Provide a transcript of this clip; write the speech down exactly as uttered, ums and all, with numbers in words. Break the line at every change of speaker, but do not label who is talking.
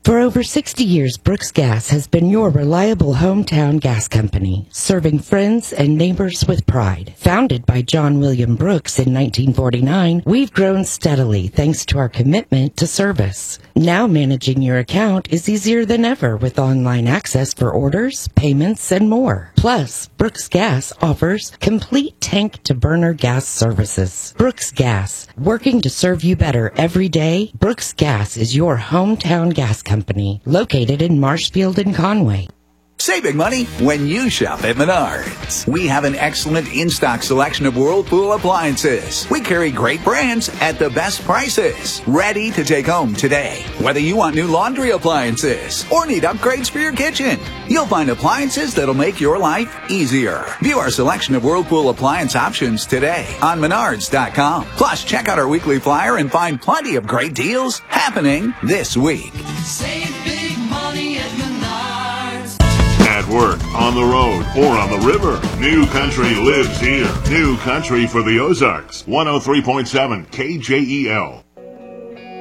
For over sixty years, Brooks Gas has been your reliable hometown gas company, serving friends and neighbors with pride. Founded by John William Brooks in nineteen forty-nine, we've grown steadily thanks to our commitment to service. Now managing your account is easier than ever with online access for orders, payments, and more. Plus, Brooks Gas offers complete tank-to-burner gas services. Brooks Gas, working to serve you better every day. Brooks Gas is your hometown gas company, located in Marshfield and Conway.
Saving money when you shop at Menards. We have an excellent in-stock selection of Whirlpool appliances. We carry great brands at the best prices. Ready to take home today. Whether you want new laundry appliances or need upgrades for your kitchen, you'll find appliances that'll make your life easier. View our selection of Whirlpool appliance options today on Menards dot com. Plus, check out our weekly flyer and find plenty of great deals happening this week.
Save big money at Menards.
At work, on the road, or on the river, New Country lives here. New Country for the Ozarks. one oh three point seven K J E L.